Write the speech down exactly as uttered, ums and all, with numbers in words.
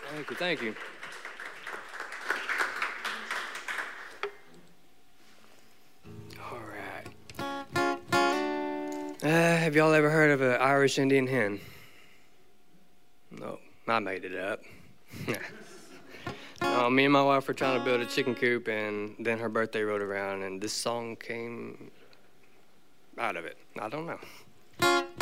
Thank you, thank you. All right. Uh, have y'all ever heard of an Irish Indian hen? No, I made it up. uh, me and my wife were trying to build a chicken coop, and then her birthday rolled around, and this song came out of it. I don't know.